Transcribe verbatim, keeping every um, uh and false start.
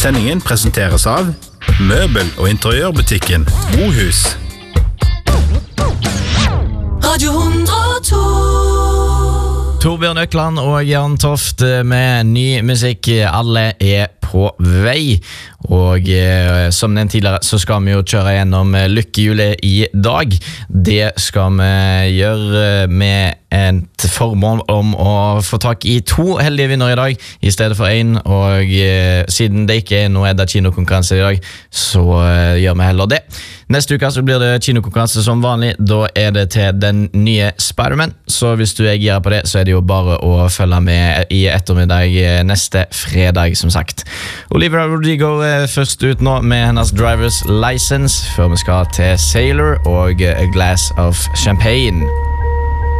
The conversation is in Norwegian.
Sendingen presenteres av Møbel- og interiørbutikken Mohus. Radio hundre og to. Torbjørn Økland og Jan Toft med ny musikk. Alle er på vei. Og eh, som nevnt tidligere så skal vi jo kjøre gjennom lykkehjulet i dag. Det skal vi gjøre med et formål om å få tak i to heldige vinner i dag i stedet for en. Og eh, siden det ikke er noe Edda kinokonkurranse i dag, så eh, gjør vi heller det. Neste uke så blir det kinokonkurranse som vanlig. Da er det til den nye Spider-Man. Så hvis du er gira på det, så er det jo bare å følge med i ettermiddag neste fredag, som sagt. Olivia Rodrigo er først ut nå med hennes Driver's License, før vi skal til Sailor og A Glass of Champagne.